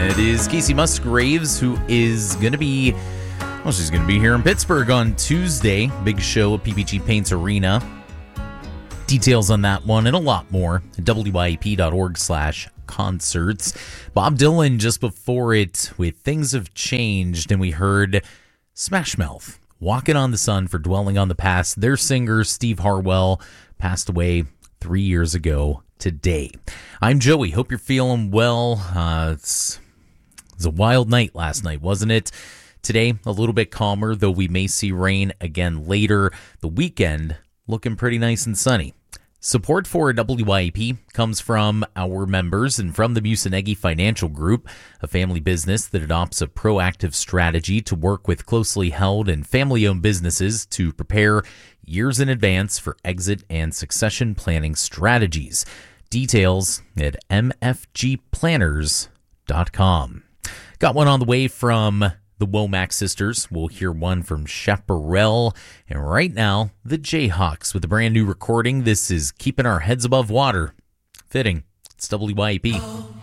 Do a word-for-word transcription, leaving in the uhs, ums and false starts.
It is Casey Musgraves, who is going to be, well, she's going to be here in Pittsburgh on Tuesday. Big show at P P G Paints Arena. Details on that one and a lot more at W Y A P dot org slash concerts. Bob Dylan just before it with Things Have Changed, and we heard Smash Mouth, Walking on the Sun for Dwelling on the Past. Their singer, Steve Harwell, passed away three years ago today. I'm Joey. Hope you're feeling well. Uh, it's, it was a wild night last night, wasn't it? Today, a little bit calmer, though we may see rain again later. The weekend looking pretty nice and sunny. Support for W Y A P comes from our members and from the Musanegi Financial Group, a family business that adopts a proactive strategy to work with closely held and family-owned businesses to prepare years in advance for exit and succession planning strategies. Details at m f g planners dot com. Got one on the way from the Womack sisters. We'll hear one from Chaparral. And right now, the Jayhawks with a brand new recording. This is Keeping Our Heads Above Water. Fitting. It's W Y A P.